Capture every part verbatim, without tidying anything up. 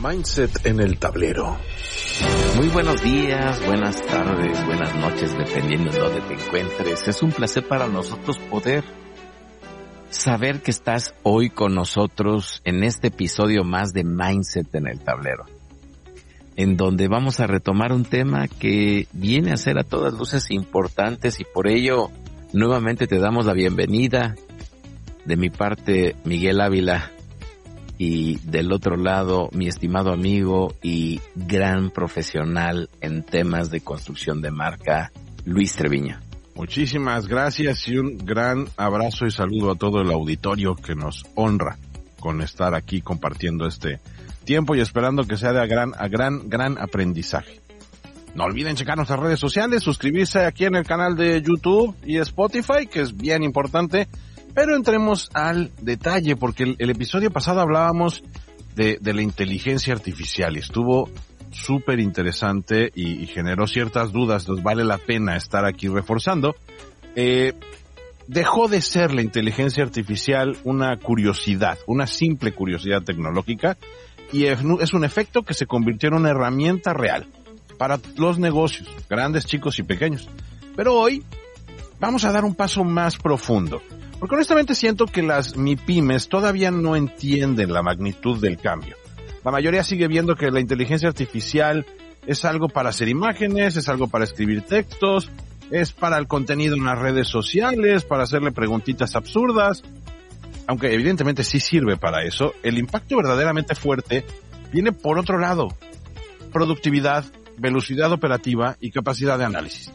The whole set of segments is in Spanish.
Mindset en el tablero. Muy buenos días, buenas tardes, buenas noches, dependiendo de dónde te encuentres. Es un placer para nosotros poder saber que estás hoy con nosotros en este episodio más de Mindset en el tablero, en donde vamos a retomar un tema que viene a ser a todas luces importantes, y por ello nuevamente te damos la bienvenida. De mi parte, Miguel Ávila, y del otro lado, mi estimado amigo y gran profesional en temas de construcción de marca, Luis Treviño. Muchísimas gracias y un gran abrazo y saludo a todo el auditorio que nos honra con estar aquí compartiendo este tiempo y esperando que sea de gran, a gran, gran aprendizaje. No olviden checar nuestras redes sociales, suscribirse aquí en el canal de YouTube y Spotify, que es bien importante. Pero entremos al detalle, porque el, el episodio pasado hablábamos de, de la inteligencia artificial y estuvo súper interesante y, y generó ciertas dudas. Nos vale la pena estar aquí reforzando. Eh, dejó de ser la inteligencia artificial una curiosidad, una simple curiosidad tecnológica, y es, es un efecto que se convirtió en una herramienta real para los negocios, grandes, chicos y pequeños. Pero hoy vamos a dar un paso más profundo. Porque honestamente siento que las MIPYMES todavía no entienden la magnitud del cambio. La mayoría sigue viendo que la inteligencia artificial es algo para hacer imágenes, es algo para escribir textos, es para el contenido en las redes sociales, para hacerle preguntitas absurdas. Aunque evidentemente sí sirve para eso, el impacto verdaderamente fuerte viene por otro lado: productividad, velocidad operativa y capacidad de análisis.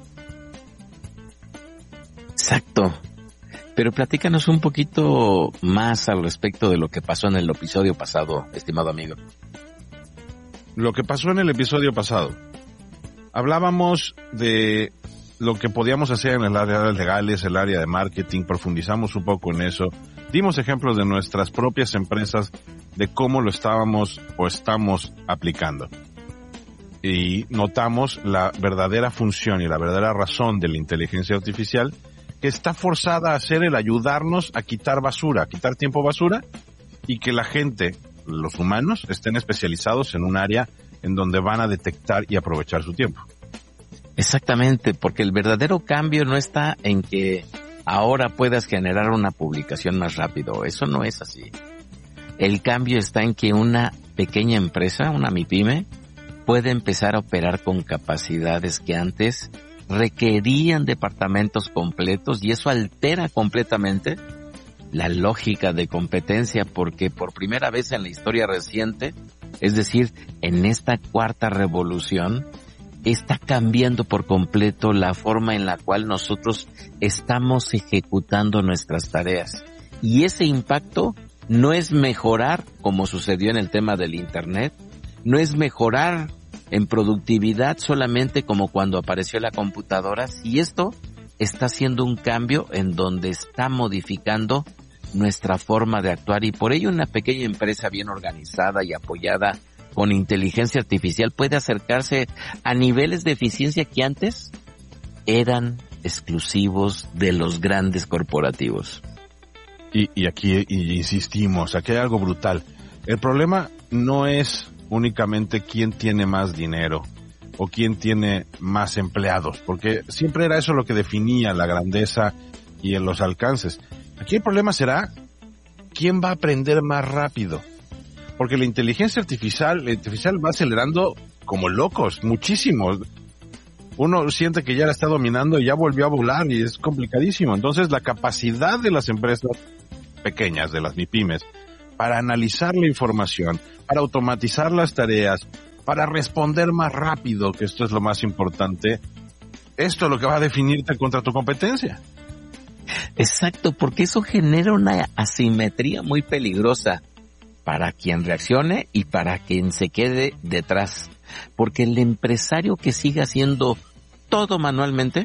Exacto. Pero platícanos un poquito más al respecto de lo que pasó en el episodio pasado, estimado amigo. Lo que pasó en el episodio pasado. Hablábamos de lo que podíamos hacer en el área de legales, el área de marketing, profundizamos un poco en eso. Dimos ejemplos de nuestras propias empresas, de cómo lo estábamos o estamos aplicando. Y notamos la verdadera función y la verdadera razón de la inteligencia artificial, que está forzada a hacer el ayudarnos a quitar basura, a quitar tiempo basura, y que la gente, los humanos, estén especializados en un área en donde van a detectar y aprovechar su tiempo. Exactamente, porque el verdadero cambio no está en que ahora puedas generar una publicación más rápido. Eso no es así. El cambio está en que una pequeña empresa, una MIPYME, puede empezar a operar con capacidades que antes requerían departamentos completos, y eso altera completamente la lógica de competencia, porque por primera vez en la historia reciente, es decir, en esta cuarta revolución, está cambiando por completo la forma en la cual nosotros estamos ejecutando nuestras tareas. Y ese impacto no es mejorar, como sucedió en el tema del Internet, no es mejorar en productividad solamente como cuando apareció la computadora, si esto está haciendo un cambio en donde está modificando nuestra forma de actuar, y por ello una pequeña empresa bien organizada y apoyada con inteligencia artificial puede acercarse a niveles de eficiencia que antes eran exclusivos de los grandes corporativos. Y, y aquí y insistimos, aquí hay algo brutal. El problema no es únicamente quién tiene más dinero o quién tiene más empleados, porque siempre era eso lo que definía la grandeza y en los alcances. Aquí el problema será quién va a aprender más rápido, porque la inteligencia artificial, la artificial va acelerando como locos, muchísimo. Uno siente que ya la está dominando y ya volvió a volar y es complicadísimo. Entonces la capacidad de las empresas pequeñas, de las MIPYMES, para analizar la información, para automatizar las tareas, para responder más rápido, que esto es lo más importante, esto es lo que va a definirte contra tu competencia. Exacto, porque eso genera una asimetría muy peligrosa para quien reaccione y para quien se quede detrás. Porque el empresario que siga haciendo todo manualmente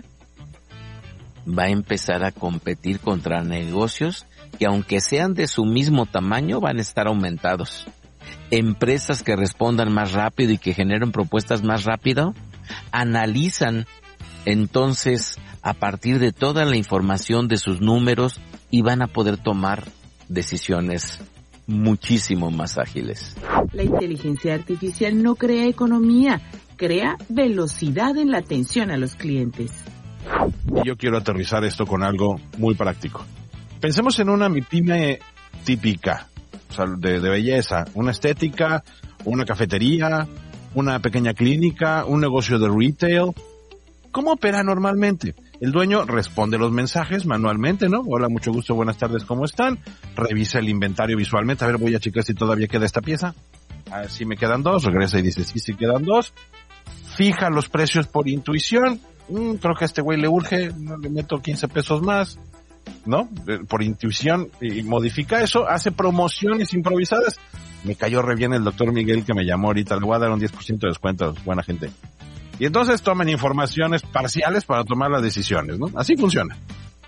va a empezar a competir contra negocios que, aunque sean de su mismo tamaño, van a estar aumentados. Empresas que respondan más rápido y que generen propuestas más rápido, analizan entonces a partir de toda la información de sus números y van a poder tomar decisiones muchísimo más ágiles. La inteligencia artificial no crea economía, crea velocidad en la atención a los clientes. Y yo quiero aterrizar esto con algo muy práctico. Pensemos en una MIPYME típica, o sea, de, de belleza, una estética, una cafetería, una pequeña clínica, un negocio de retail. ¿Cómo opera normalmente? El dueño responde los mensajes manualmente, ¿no? Hola, mucho gusto, buenas tardes, ¿cómo están? Revisa el inventario visualmente. A ver, voy a checar si todavía queda esta pieza. A ver si me quedan dos. Regresa y dice, sí, sí quedan dos. Fija los precios por intuición. Mm, creo que a este güey le urge, no le meto quince pesos más, ¿no? Por intuición, y modifica eso. Hace promociones improvisadas. Me cayó re bien el doctor Miguel que me llamó ahorita. Le voy a dar un diez por ciento de descuento. Buena gente. Y entonces toman informaciones parciales para tomar las decisiones, ¿no? Así funciona.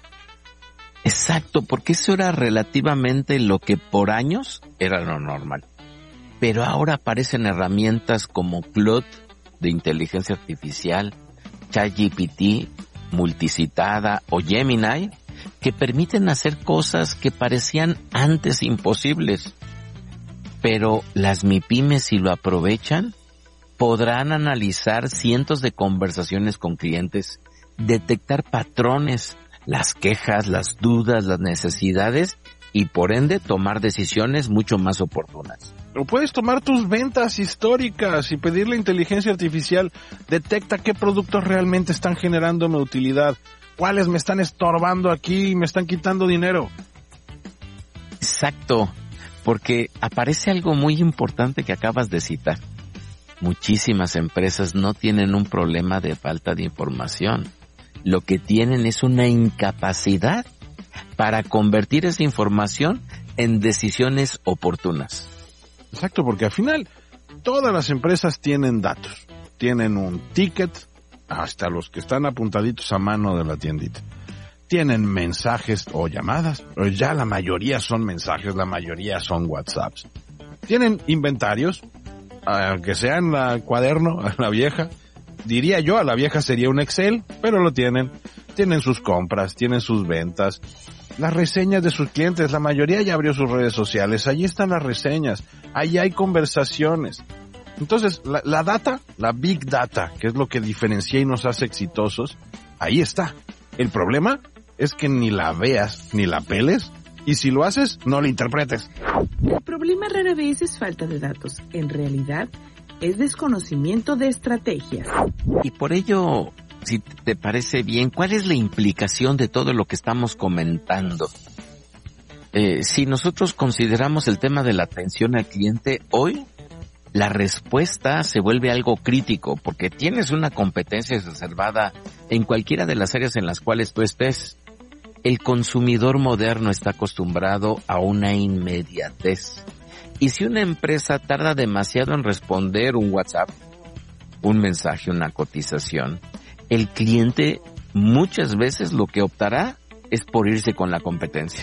Exacto, porque eso era relativamente lo que por años era lo normal. Pero ahora aparecen herramientas como Claude de inteligencia artificial, ChatGPT, Multicitada o Gemini, que permiten hacer cosas que parecían antes imposibles. Pero las MIPYMES, si lo aprovechan, podrán analizar cientos de conversaciones con clientes, detectar patrones, las quejas, las dudas, las necesidades y por ende tomar decisiones mucho más oportunas. O puedes tomar tus ventas históricas y pedirle a inteligencia artificial, detecta qué productos realmente están generándome utilidad, cuáles me están estorbando aquí y me están quitando dinero. Exacto, porque aparece algo muy importante que acabas de citar. Muchísimas empresas no tienen un problema de falta de información. Lo que tienen es una incapacidad para convertir esa información en decisiones oportunas. Exacto, porque al final todas las empresas tienen datos. Tienen un ticket, hasta los que están apuntaditos a mano de la tiendita. Tienen mensajes o llamadas, o ya la mayoría son mensajes, la mayoría son WhatsApps. Tienen inventarios, aunque sea en la cuaderno, a la vieja, diría yo, a la vieja sería un Excel, pero lo tienen. Tienen sus compras, tienen sus ventas, las reseñas de sus clientes, la mayoría ya abrió sus redes sociales, allí están las reseñas, allí hay conversaciones. Entonces, la, la data, la big data, que es lo que diferencia y nos hace exitosos, ahí está. El problema es que ni la veas, ni la peles, y si lo haces, no la interpretes. El problema rara vez es falta de datos. En realidad, es desconocimiento de estrategias. Y por ello, si te parece bien, ¿cuál es la implicación de todo lo que estamos comentando? Eh, si nosotros consideramos el tema de la atención al cliente, hoy la respuesta se vuelve algo crítico, porque tienes una competencia exacerbada en cualquiera de las áreas en las cuales tú estés. El consumidor moderno está acostumbrado a una inmediatez. Y si una empresa tarda demasiado en responder un WhatsApp, un mensaje, una cotización, el cliente muchas veces lo que optará es por irse con la competencia.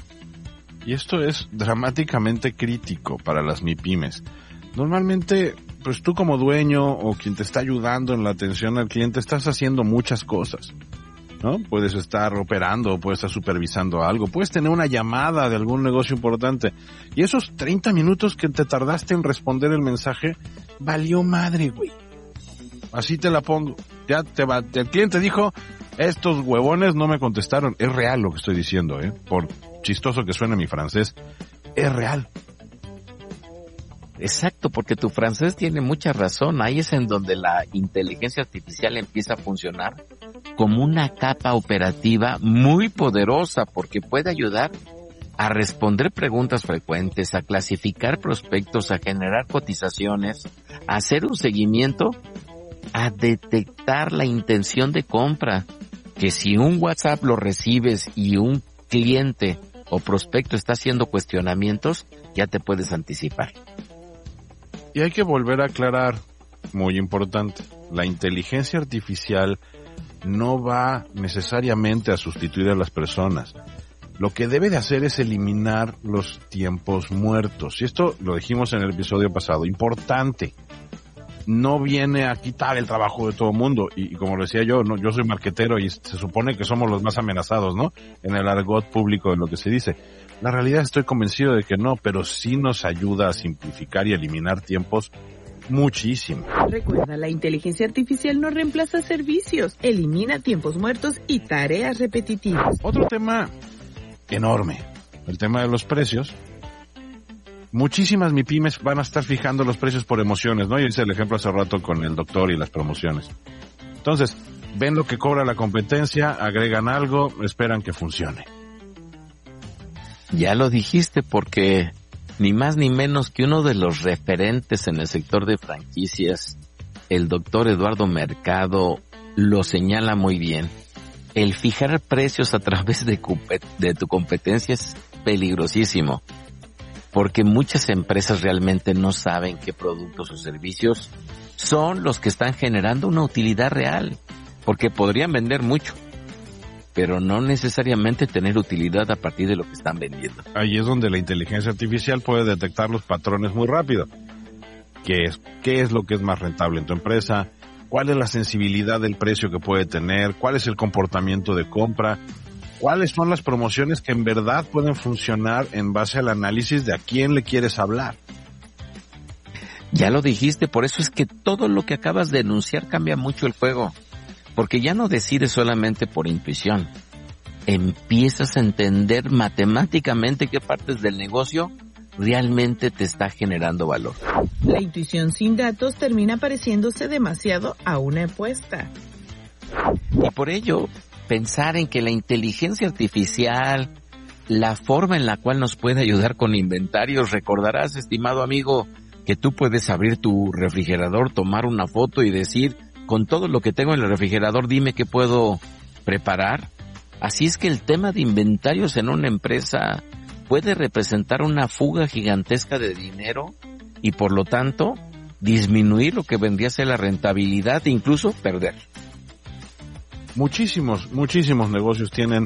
Y esto es dramáticamente crítico para las MIPYMES. Normalmente, pues tú como dueño o quien te está ayudando en la atención al cliente estás haciendo muchas cosas, ¿no? Puedes estar operando, puedes estar supervisando algo, puedes tener una llamada de algún negocio importante. Y esos treinta minutos que te tardaste en responder el mensaje, valió madre, güey. Así te la pongo. Ya te va, el cliente dijo, estos huevones no me contestaron. Es real lo que estoy diciendo, ¿eh? Por chistoso que suene mi francés, es real. Exacto, porque tu francés tiene mucha razón. Ahí es en donde la inteligencia artificial empieza a funcionar como una capa operativa muy poderosa, porque puede ayudar a responder preguntas frecuentes, a clasificar prospectos, a generar cotizaciones, a hacer un seguimiento, a detectar la intención de compra. Que si un WhatsApp lo recibes y un cliente o prospecto está haciendo cuestionamientos, ya te puedes anticipar. Y hay que volver a aclarar, muy importante, la inteligencia artificial no va necesariamente a sustituir a las personas. Lo que debe de hacer es eliminar los tiempos muertos. Y esto lo dijimos en el episodio pasado, importante. No viene a quitar el trabajo de todo el mundo. Y, y como lo decía yo, no, yo soy marquetero y se supone que somos los más amenazados, ¿no? En el argot público de lo que se dice. La realidad estoy convencido de que no, pero sí nos ayuda a simplificar y eliminar tiempos muchísimo. Recuerda, la inteligencia artificial no reemplaza servicios, elimina tiempos muertos y tareas repetitivas. Otro tema enorme, el tema de los precios. Muchísimas MIPYMES van a estar fijando los precios por emociones, ¿no? Yo hice el ejemplo hace rato con el doctor y las promociones. Entonces, ven lo que cobra la competencia, agregan algo, esperan que funcione. Ya lo dijiste, porque ni más ni menos que uno de los referentes en el sector de franquicias, el doctor Eduardo Mercado, lo señala muy bien. El fijar precios a través de, de tu competencia es peligrosísimo, porque muchas empresas realmente no saben qué productos o servicios son los que están generando una utilidad real, porque podrían vender mucho, pero no necesariamente tener utilidad a partir de lo que están vendiendo. Ahí es donde la inteligencia artificial puede detectar los patrones muy rápido. ¿Qué es, qué es lo que es más rentable en tu empresa? ¿Cuál es la sensibilidad del precio que puede tener? ¿Cuál es el comportamiento de compra? ¿Cuáles son las promociones que en verdad pueden funcionar en base al análisis de a quién le quieres hablar? Ya lo dijiste, por eso es que todo lo que acabas de enunciar cambia mucho el juego. Porque ya no decides solamente por intuición. Empiezas a entender matemáticamente qué partes del negocio realmente te está generando valor. La intuición sin datos termina pareciéndose demasiado a una apuesta. Y por ello, pensar en que la inteligencia artificial, la forma en la cual nos puede ayudar con inventarios, recordarás, estimado amigo, que tú puedes abrir tu refrigerador, tomar una foto y decir, con todo lo que tengo en el refrigerador, dime qué puedo preparar. Así es que el tema de inventarios en una empresa puede representar una fuga gigantesca de dinero y por lo tanto disminuir lo que vendría a ser la rentabilidad e incluso perder. Muchísimos, muchísimos negocios tienen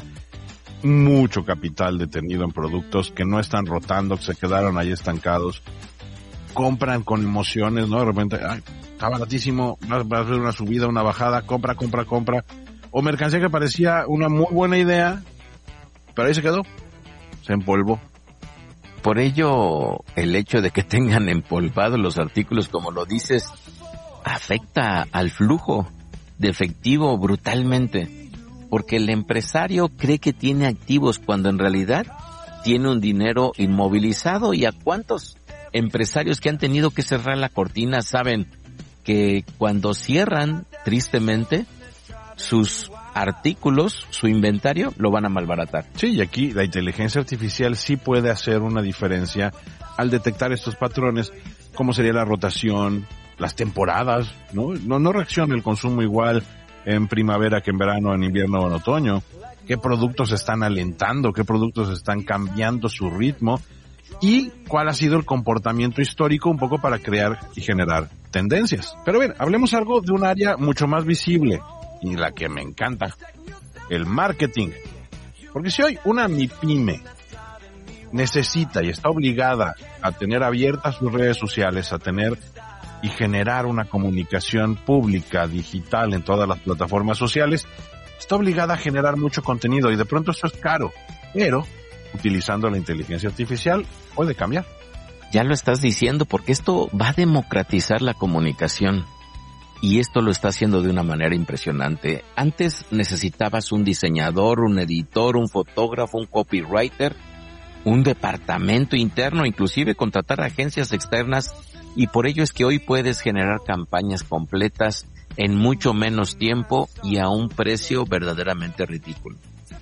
mucho capital detenido en productos que no están rotando, que se quedaron ahí estancados. Compran con emociones, ¿no? De repente, ay, está baratísimo, va a haber una subida, una bajada, compra, compra, compra. O mercancía que parecía una muy buena idea, pero ahí se quedó, se empolvó. Por ello, el hecho de que tengan empolvados los artículos, como lo dices, afecta al flujo de efectivo brutalmente, porque el empresario cree que tiene activos cuando en realidad tiene un dinero inmovilizado. ¿Y a cuántos empresarios que han tenido que cerrar la cortina saben que cuando cierran, tristemente, sus artículos, su inventario, lo van a malbaratar? Sí, y aquí la inteligencia artificial sí puede hacer una diferencia al detectar estos patrones, como sería la rotación, las temporadas, ¿no? No, no reacciona el consumo igual en primavera que en verano, en invierno o en otoño. ¿Qué productos están alentando? ¿Qué productos están cambiando su ritmo? Y cuál ha sido el comportamiento histórico un poco para crear y generar tendencias. Pero bien, hablemos algo de un área mucho más visible y la que me encanta, el marketing. Porque si hoy una MIPYME necesita y está obligada a tener abiertas sus redes sociales, a tener y generar una comunicación pública, digital en todas las plataformas sociales, está obligada a generar mucho contenido y de pronto esto es caro, pero utilizando la inteligencia artificial puede cambiar. Ya lo estás diciendo, porque esto va a democratizar la comunicación y esto lo está haciendo de una manera impresionante. Antes necesitabas un diseñador, un editor, un fotógrafo, un copywriter, un departamento interno, inclusive contratar agencias externas, y por ello es que hoy puedes generar campañas completas en mucho menos tiempo y a un precio verdaderamente ridículo.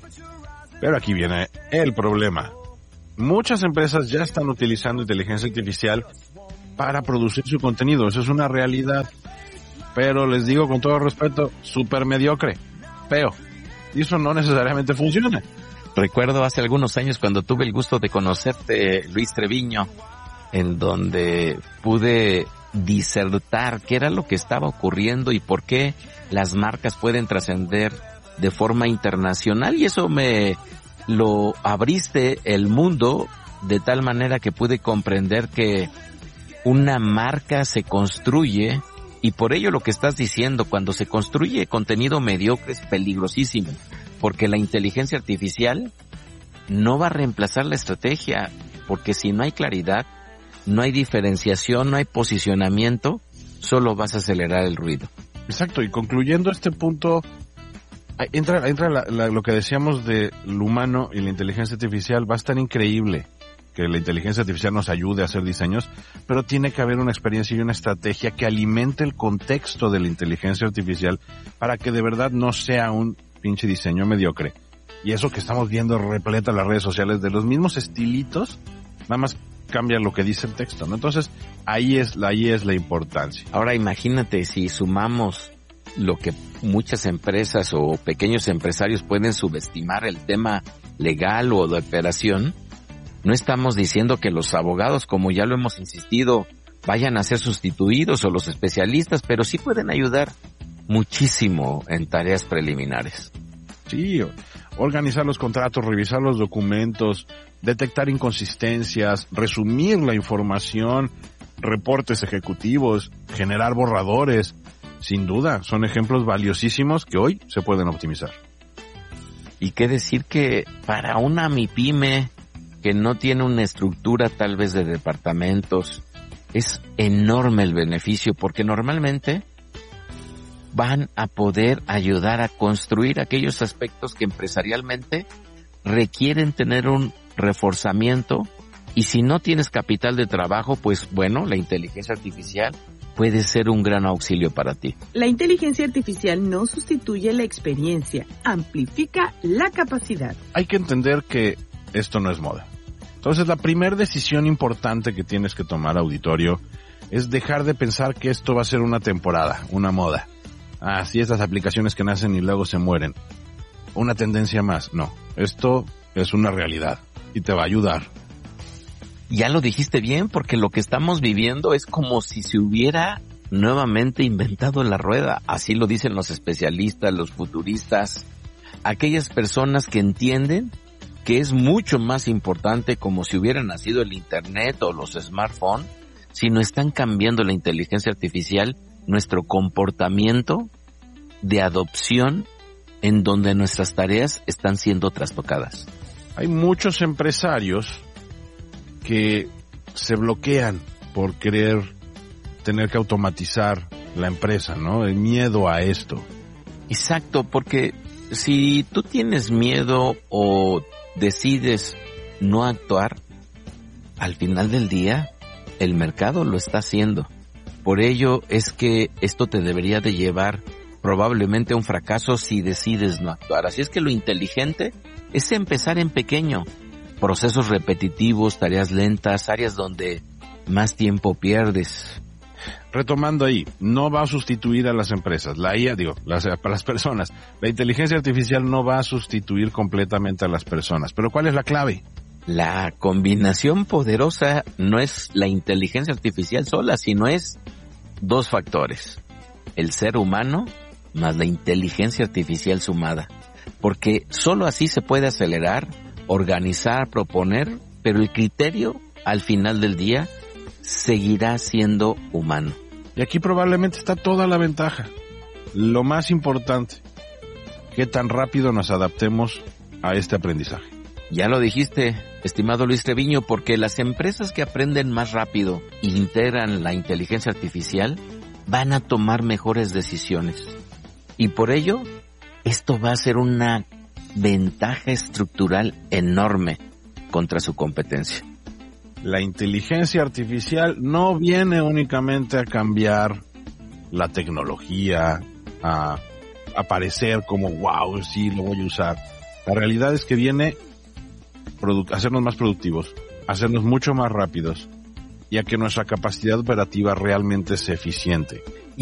Pero aquí viene el problema. Muchas empresas ya están utilizando inteligencia artificial para producir su contenido. Eso es una realidad. Pero les digo con todo respeto, súper mediocre, feo. Y eso no necesariamente funciona. Recuerdo hace algunos años cuando tuve el gusto de conocerte, Luis Treviño, en donde pude disertar qué era lo que estaba ocurriendo y por qué las marcas pueden trascender de forma internacional, y eso me lo abriste el mundo de tal manera que pude comprender que una marca se construye, y por ello lo que estás diciendo, cuando se construye contenido mediocre es peligrosísimo, porque la inteligencia artificial no va a reemplazar la estrategia, porque si no hay claridad, no hay diferenciación, no hay posicionamiento, solo vas a acelerar el ruido. Exacto, y concluyendo este punto, entra, entra la, la, lo que decíamos de lo humano y la inteligencia artificial. Va a estar increíble que la inteligencia artificial nos ayude a hacer diseños, pero tiene que haber una experiencia y una estrategia que alimente el contexto de la inteligencia artificial para que de verdad no sea un pinche diseño mediocre. Y eso que estamos viendo repleta las redes sociales de los mismos estilitos, nada más cambia lo que dice el texto, ¿no? Entonces, ahí es, ahí es la importancia. Ahora imagínate si sumamos lo que muchas empresas o pequeños empresarios pueden subestimar, el tema legal o de operación. No estamos diciendo que los abogados, como ya lo hemos insistido, vayan a ser sustituidos o los especialistas, pero sí pueden ayudar muchísimo en tareas preliminares. Sí, organizar los contratos, revisar los documentos, detectar inconsistencias, resumir la información, reportes ejecutivos, generar borradores. Sin duda, son ejemplos valiosísimos que hoy se pueden optimizar. Y qué decir que para una MIPYME que no tiene una estructura tal vez de departamentos, es enorme el beneficio, porque normalmente van a poder ayudar a construir aquellos aspectos que empresarialmente requieren tener un reforzamiento, y si no tienes capital de trabajo, pues bueno, la inteligencia artificial puede ser un gran auxilio para ti. La inteligencia artificial no sustituye la experiencia, amplifica la capacidad. Hay que entender que esto no es moda. Entonces, la primera decisión importante que tienes que tomar, auditorio, es dejar de pensar que esto va a ser una temporada, una moda. Ah, sí, estas aplicaciones que nacen y luego se mueren. Una tendencia más. No, esto es una realidad y te va a ayudar. Ya lo dijiste bien, porque lo que estamos viviendo es como si se hubiera nuevamente inventado la rueda. Así lo dicen los especialistas, los futuristas, aquellas personas que entienden que es mucho más importante como si hubiera nacido el internet o los smartphones, sino están cambiando la inteligencia artificial, nuestro comportamiento de adopción, en donde nuestras tareas están siendo trastocadas. Hay muchos empresarios que se bloquean por querer tener que automatizar la empresa, ¿no? El miedo a esto. Exacto, porque si tú tienes miedo o decides no actuar, al final del día el mercado lo está haciendo. Por ello es que esto te debería de llevar probablemente a un fracaso si decides no actuar. Así es que lo inteligente es empezar en pequeño. Procesos repetitivos, tareas lentas, áreas donde más tiempo pierdes. Retomando ahí, no va a sustituir a las empresas, la I A, digo, las, para las personas. La inteligencia artificial no va a sustituir completamente a las personas. ¿Pero cuál es la clave? La combinación poderosa no es la inteligencia artificial sola, sino es dos factores. El ser humano más la inteligencia artificial sumada. Porque solo así se puede acelerar, organizar, proponer, pero el criterio, al final del día, seguirá siendo humano. Y aquí probablemente está toda la ventaja. Lo más importante, qué tan rápido nos adaptemos a este aprendizaje. Ya lo dijiste, estimado Luis Treviño, porque las empresas que aprenden más rápido e integran la inteligencia artificial van a tomar mejores decisiones. Y por ello, esto va a ser una ventaja estructural enorme contra su competencia. La inteligencia artificial no viene únicamente a cambiar la tecnología, a aparecer como wow, sí, lo voy a usar. La realidad es que viene a hacernos más productivos, a hacernos mucho más rápidos y a que nuestra capacidad operativa realmente sea eficiente.